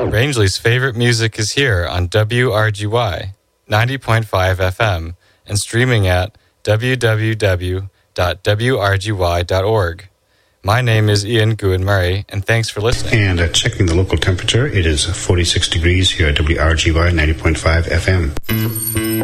Rangeley's favorite music is here on WRGY 90.5 FM and streaming at www.wrgy.org. My name is Ian Gouin-Murray, and thanks for listening. And checking the local temperature, it is 46 degrees here at WRGY 90.5 FM.